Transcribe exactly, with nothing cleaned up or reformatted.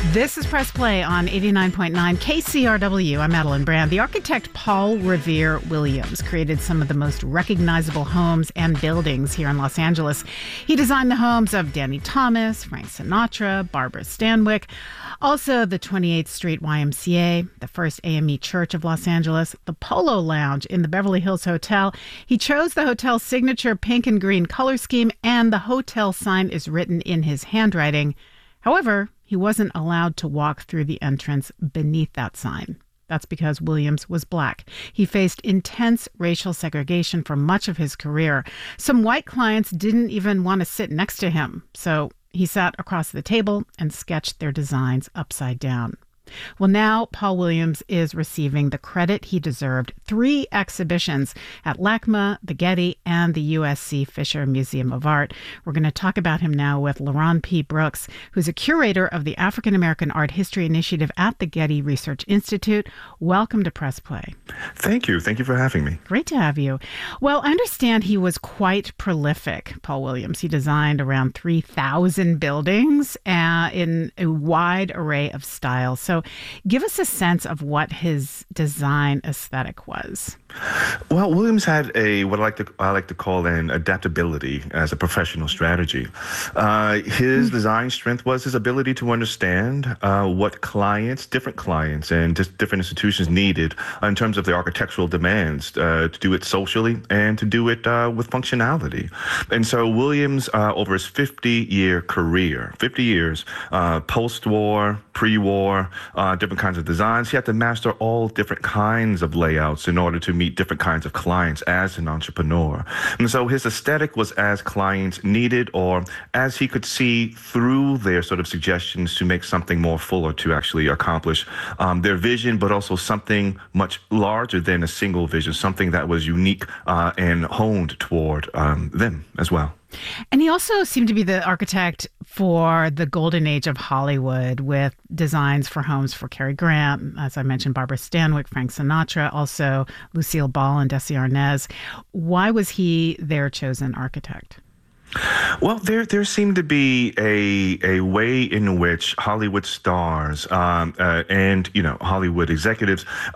This is Press Play on eighty-nine point nine K C R W. I'm Madeline Brand. The architect Paul Revere Williams created some of the most recognizable homes and buildings here in Los Angeles. He designed the homes of Danny Thomas, Frank Sinatra, Barbara Stanwyck, also the twenty-eighth Street Y M C A, the First A M E Church of Los Angeles, the Polo Lounge in the Beverly Hills Hotel. He chose the hotel's signature pink and green color scheme, and the hotel sign is written in his handwriting. However, he wasn't allowed to walk through the entrance beneath that sign. That's because Williams was black. He faced intense racial segregation for much of his career. Some white clients didn't even want to sit next to him, so he sat across the table and sketched their designs upside down. Well, now Paul Williams is receiving the credit he deserved. Three exhibitions at LACMA, the Getty, and the U S C Fisher Museum of Art. We're going to talk about him now with LaRon P. Brooks, who's a curator of the African American Art History Initiative at the Getty Research Institute. Welcome to Press Play. Thank you. Thank you for having me. Great to have you. Well, I understand he was quite prolific, Paul Williams. He designed around three thousand buildings uh, in a wide array of styles. So give us a sense of what his design aesthetic was. Well, Williams had a what I like to I like to call an adaptability as a professional strategy. Uh, his mm. design strength was his ability to understand uh, what clients, different clients, and just different institutions needed in terms of their architectural demands uh, to do it socially and to do it uh, with functionality. And so Williams, uh, over his fifty-year career, fifty years, uh, post-war, pre-war, uh, different kinds of designs, he had to master all different kinds of layouts in order to meet different kinds of clients as an entrepreneur. And so his aesthetic was as clients needed or as he could see through their sort of suggestions to make something more fuller to actually accomplish um, their vision, but also something much larger than a single vision, something that was unique uh, and honed toward um, them as well. And he also seemed to be the architect for the golden age of Hollywood with designs for homes for Cary Grant, as I mentioned, Barbara Stanwyck, Frank Sinatra, also Lucille Ball and Desi Arnaz. Why was he their chosen architect? Well, there there seemed to be a a way in which Hollywood stars um, uh, and you know Hollywood executives